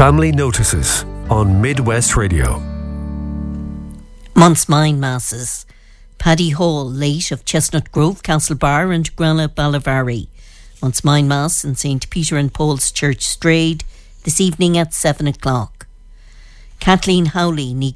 Family Notices on Midwest Radio. Month's Masses. Paddy Hall, late of Chestnut Grove, Castlebar and Grana Ballavary. Month's Mass in St. Peter and Paul's Church, Strayed, this evening at 7 o'clock. Kathleen Howley, ní